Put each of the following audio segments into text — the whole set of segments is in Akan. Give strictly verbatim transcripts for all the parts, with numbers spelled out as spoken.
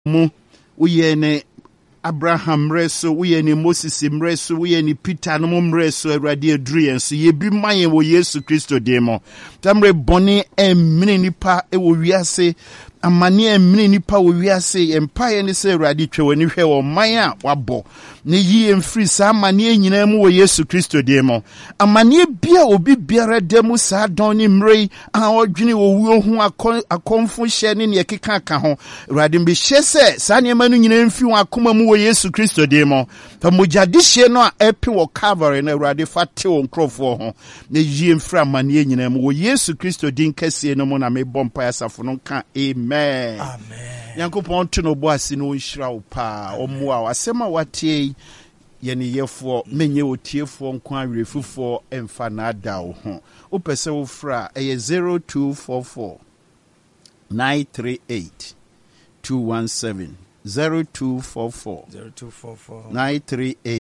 mu uye ne Abraham reso, uye ni Moses mreso, uye ni Peter no mreso, Awurade aduru yen so ye bi maye wo Yesu Kristo demo. Tamre boni emini nipa e wo wiase, amani emini nipa wo wiase, empire ni se Awurade twa wani hwe wo man a wabo. Ne yi emfiri sa amani enyina mu wo Yesu Kristo demo. Amani bia obi biara demu sa don ni mrei a odwene wo wuo hu akonfo hye ne ne keka aka ho. Awurade mbe hye se sa ne manu nyina emfi wo akoma mu wo Yesu Kristo demo. Fa mojadihye no a epi wo Calvary na Awurade fate wo nkrofo ho. Ne yi emfiri amani enyina mu wo Yesu Kristo din kase no mo na me bompa asafo no ka amen. Amen. Yankopon to no bo ase no nhira wo pa omoa asema watie yeni yefo menye otiefo nko awerefufo emfa na ada wo ho opese wo fra eye zero two four four nine three eight two one seven zero two four four nine three eight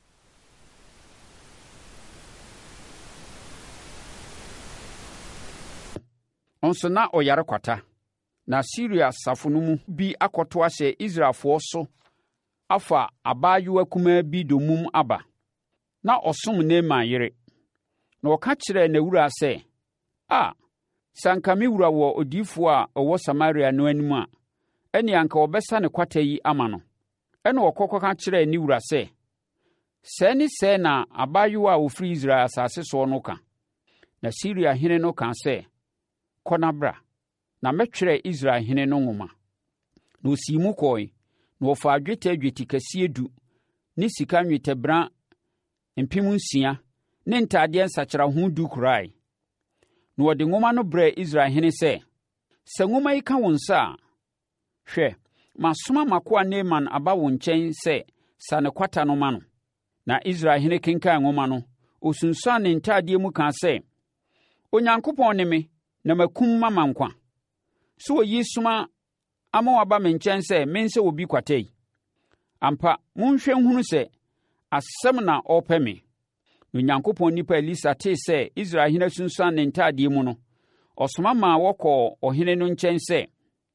Onso na oyare kwata na Syria safonumu bi akoto ahye Israelfo so afa abayewa kuma bi domum aba na osom Naaman yere na oka kire na wura se a sanka me wura wo odifo a owo Samaria no anim a eni anka obesa ne kwata yi ama no ena okokoka kire ni wura se se ni se na abayewa a ofri Israel asase so no ka na Syria hene no ka se konabra na metwere Israel hene no ngoma na osimu koi na ofa adwete adweti kase du ni sika nwetebra mpem nsia ne ntade nsachara ho du kurai na ode ngoma no bre Israel hene se se ngoma yi ka wonsa hwe masoma makoa Naaman aba wo nchen se sane kwata no ma no na Israel hene kenkan ngoma no osunsa ne ntade mu ka se Onyankopɔn ne me na makum mama nkwa so yi suma ama waba me nchen se mense obi kwatai ampa monhwe nhunu se asem na ope me Onyankopɔn nipa Elisa te se Israel hene sunsan ne ntade mu no osoma ma wokɔ ohene no nchen se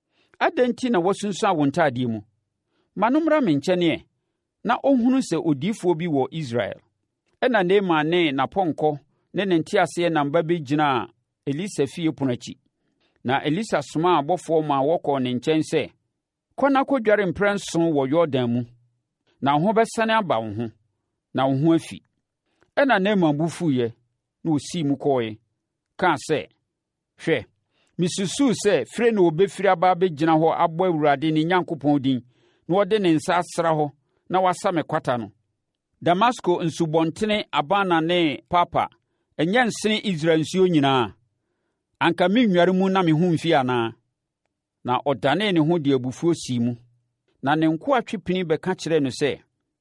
adanti na wasunsan wo ntade mu manomra me nchene na ohunu se odifuo bi wɔ Israel ɛna Naaman ne napɔnkɔ ne ne ntiase na mba be gyina Elisa fie ponachi na Elisa soma abɔfo ma wɔkɔ ne nkyɛn sɛ kɔna kɔdware mpranson wɔ Yordan mu na ho bɛsane aba wo ho na wo ho afi ɛna Naaman bu fuye na osi mu kɔe ka sɛ hwɛ misusu sɛ fire na obɛfiri aba bɛgyina hɔ abɔ Awurade ne Nyankopɔn din na wɔde ne nsa asra hɔ na wasa me kwata no Damasko nsubɔntene Abana ne Papa ɛnyɛ nsene Israel nsuo nyinaa anka me nware mu na me ho mfi ana na ɔdane ne ho de abufuo si mu na ne nko atwepini bɛka kyerɛ no sɛ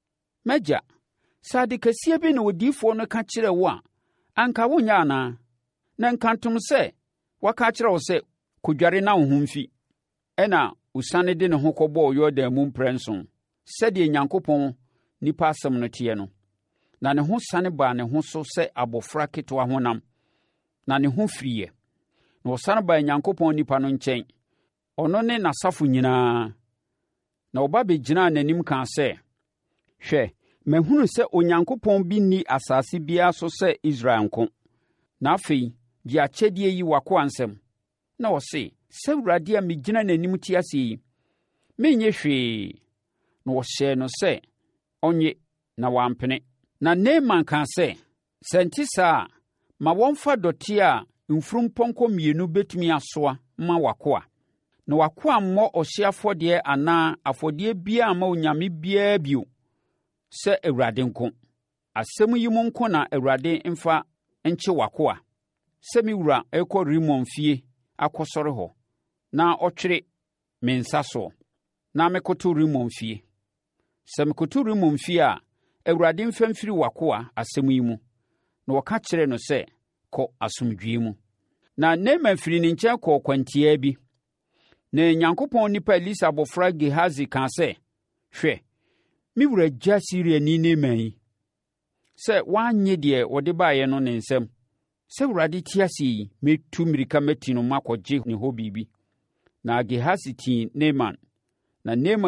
magya sade kasie bi na odifo no ka kyerɛ wo a anka wonya ana na nkantom sɛ waka kyerɛ wo sɛ kodware na wo ho mfi ɛna usane de ne ho kɔbɔ Yordan mu mpranson sɛdeɛ Nyankopɔn nipa asɛm no teɛ no na ne ho sane ba ne ho so sɛ abɔfra ketewa honam na ne ho firiye na ɔsane ba Nyankopɔn nipa no nkyɛn ɔno ne n'asafo nyinaa na ɔba bɛgyinaa n'anim kaa sɛ hwɛ mahunu sɛ Onyankopɔn bi nni asase biara so sɛ Israel nko na afei gye akyɛdeɛ yi wako ansɛm na ɔse sɛ Awurade a megyina n'anim te ase yi menyɛ hwee na wɔhyɛɛ no sɛ ɔnye na wampene na Naaman kaa sɛ sɛ nte saa ma wɔmfa dɔte a mfurumpɔnkɔ mmienu betumi asoa ma wakoa na wakoa mmɔ ɔhye afɔdeɛ anaa afɔdeɛ biara ma onyame biara bio sɛ Awurade nko asɛm yi mu nko na Awurade mfa nkye wakoa sɛ me wura ɛkɔ Rimon fie akɔsɔre hɔ na ɔtwere me nsa so na mekoto Rimon fie sɛ mekoto Rimon fie a Awurade mfa mfiri wakoa asɛm yi mu na wɔka kyerɛ no sɛ kɔ asomdwie mu na Naaman firi ne nkyɛn kɔ kwantia bi na Nyankopɔn nipa Elisa abɔfra Gehazi ka sɛ hwɛ me wura gya Syriani Naaman yi sɛ wanye deɛ wɔde baeɛ no ne nsɛm sɛ Awurade te ase yi metu mmirika mati no makɔgye ne hɔ biribi na Gehazi tii Naaman na Naaman